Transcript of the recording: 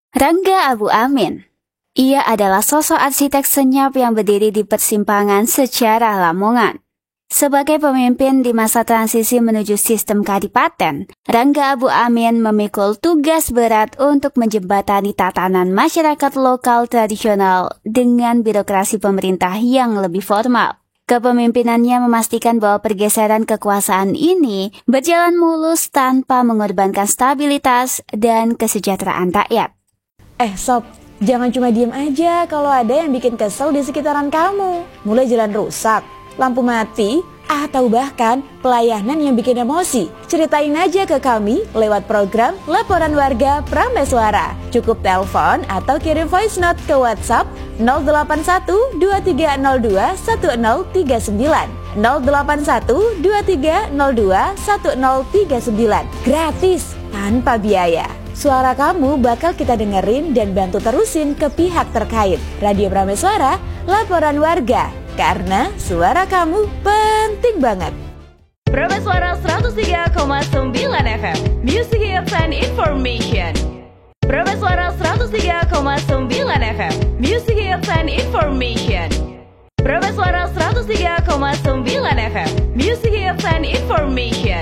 Rangga Abu Amin. Ia adalah sosok arsitek senyap yang berdiri di persimpangan sejarah Lamongan. Sebagai pemimpin di masa transisi menuju sistem kadipaten, Rangga Abu Amin memikul tugas berat untuk menjembatani tatanan masyarakat lokal tradisional dengan birokrasi pemerintah yang lebih formal. Kepemimpinannya memastikan bahwa pergeseran kekuasaan ini berjalan mulus tanpa mengorbankan stabilitas dan kesejahteraan rakyat. Sob, jangan cuma diem aja kalau ada yang bikin kesel di sekitaran kamu. Mulai jalan rusak, lampu mati, atau bahkan pelayanan yang bikin emosi. Ceritain aja ke kami lewat program Laporan Warga Prameswara. Cukup telepon atau kirim voice note ke WhatsApp 081 2302 1039 081 2302 1039. Gratis, tanpa biaya. Suara kamu bakal kita dengerin dan bantu terusin ke pihak terkait. Radio Prameswara, Laporan Warga. Karena suara kamu penting banget. Prameswara 103,9 FM, Music Hits and Information. Prameswara 103,9 FM, Music Hits and Information. Prameswara 103,9 FM, Music Hits and Information.